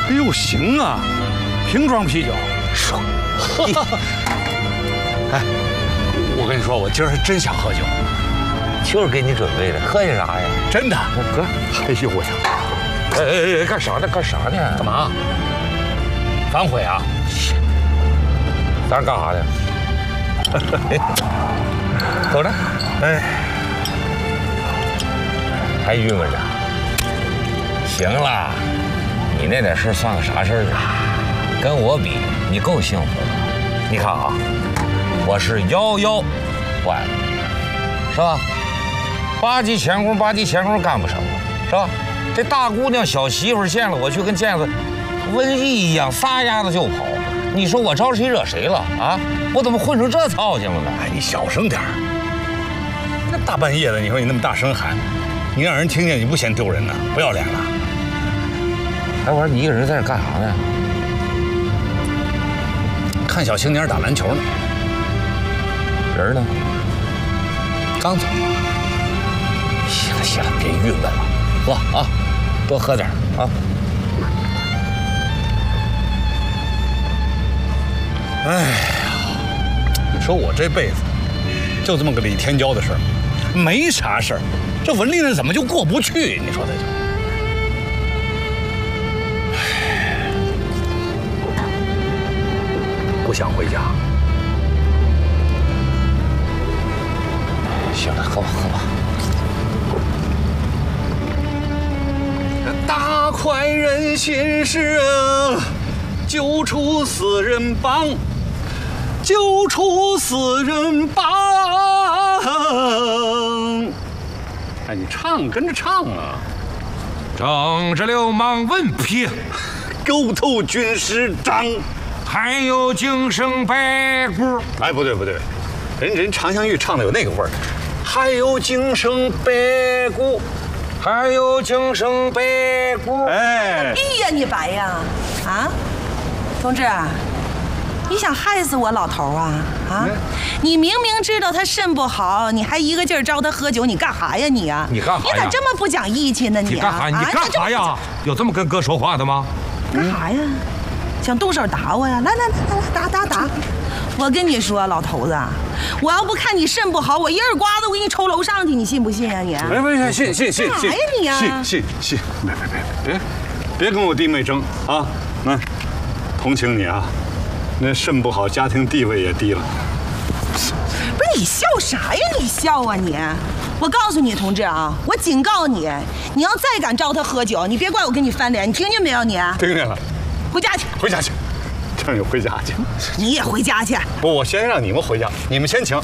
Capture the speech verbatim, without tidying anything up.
哎呦，行啊，瓶装啤酒，爽。哎，我跟你说，我今儿还真想喝酒。 就是给你准备的，喝些啥呀？ 真的， 哥。 哎呦我操！ 哎哎哎，干啥呢？干啥呢？ 干嘛？反悔啊？ 咱干啥呢？走着。 哎， 还郁闷着？行了，你那点事算个啥事儿啊？跟我比，你够幸福的。你看啊，我是夭夭坏了，是吧？八级钳工，八级钳工干不成了，是吧？这大姑娘小媳妇见了我，去跟见了瘟疫一样，撒丫子就跑。你说我招谁惹谁了啊？我怎么混成这操性了呢？ 哎，你小声点儿。那大半夜的，你说你那么大声喊，你让人听见，你不嫌丢人呢？不要脸了？ 哎，我说你一个人在这干啥呢？ 看小青年打篮球呢。 人呢？ 刚走。 行了行了，别郁闷了，喝啊，多喝点啊。 哎呀，你说我这辈子就这么个李天骄的事儿，没啥事儿，这文丽呢怎么就过不去？你说这就。不想回家。 行了，喝吧喝吧。 大快人心事啊，救出死人帮，救出死人帮。哎，你唱，跟着唱啊！ 政治流氓文痞， 狗头军师长， 还有京城白骨。 哎，不对不对，人人常香玉唱的有那个味儿。还有京城白骨。 还有京城白骨。 哎， 哎呀，你白呀！啊，同志，你想害死我老头啊？啊，你明明知道他肾不好，你还一个劲儿招他喝酒，你干啥呀你啊？ 你干啥呀？ 你咋这么不讲义气呢？你你干啥？你干啥呀？有这么跟哥说话的吗？ 干啥呀？想动手打我呀？来来来来，打打打！我跟你说，老头子，我要不看你肾不好，我一耳刮子我给你抽楼上去，你信不信啊你？ 哎，不是，信信信干啥呀你呀？ 信信信，别别别别别跟我弟妹争啊！那同情你啊，那肾不好，家庭地位也低了。 不是你笑啥呀？你笑啊你！我告诉你，同志啊，我警告你，你要再敢招他喝酒，你别怪我跟你翻脸，你听见没有你？ 听见了， 回家去， 回家去。让你回家去， 你也回家去。 不，我先让你们回家，你们先请。